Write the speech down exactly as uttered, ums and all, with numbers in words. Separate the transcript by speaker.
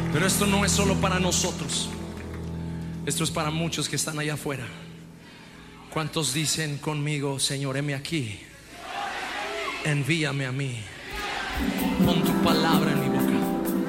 Speaker 1: Pero esto no es solo para nosotros, esto es para muchos que están allá afuera. ¿Cuántos dicen conmigo: Señor, heme aquí, envíame a mí, pon tu palabra en mi